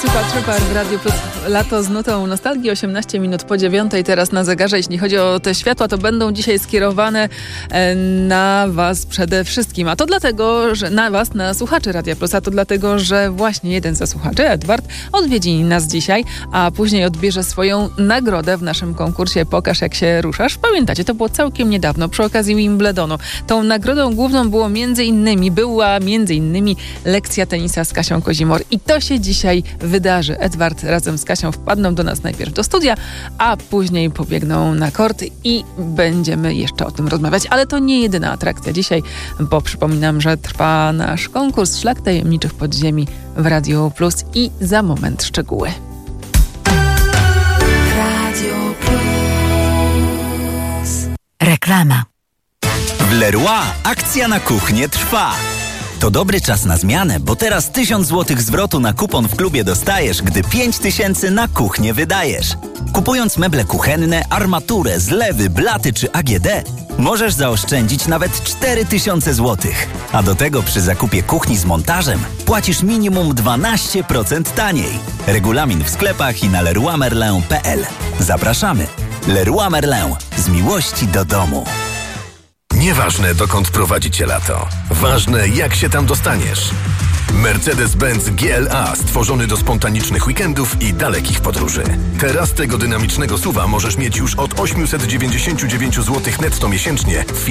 Trzypar w Radiu Plus. Lato z nutą nostalgii, 18 minut po 9 teraz na zegarze. Jeśli chodzi o te światła, to będą dzisiaj skierowane na Was przede wszystkim. A to dlatego, że na Was, na słuchaczy Radia Plus, a to dlatego, że właśnie jeden ze słuchaczy, Edward, odwiedzi nas dzisiaj, a później odbierze swoją nagrodę w naszym konkursie Pokaż, jak się ruszasz. Pamiętacie, to było całkiem niedawno, przy okazji Wimbledonu. Tą nagrodą główną była między innymi lekcja tenisa z Kasią Kozimor. I to się dzisiaj wydarzy. Edward razem z Kasią wpadną do nas najpierw do studia, a później pobiegną na kort i będziemy jeszcze o tym rozmawiać. Ale to nie jedyna atrakcja dzisiaj, bo przypominam, że trwa nasz konkurs Szlak Tajemniczych Podziemi w Radiu Plus i za moment szczegóły. Radio Plus. Reklama. W Leroy akcja na kuchnię trwa. To dobry czas na zmianę, bo teraz 1000 zł zwrotu na kupon w klubie dostajesz, gdy 5000 na kuchnię wydajesz. Kupując meble kuchenne, armaturę, zlewy, blaty czy AGD, możesz zaoszczędzić nawet 4000 zł. A do tego przy zakupie kuchni z montażem płacisz minimum 12% taniej. Regulamin w sklepach i na leroymerlin.pl. Zapraszamy. Leroy Merlin. Z miłości do domu. Nieważne, dokąd prowadzi cię lato. Ważne, jak się tam dostaniesz. Mercedes-Benz GLA stworzony do spontanicznych weekendów i dalekich podróży. Teraz tego dynamicznego SUV-a możesz mieć już od 899 zł netto miesięcznie w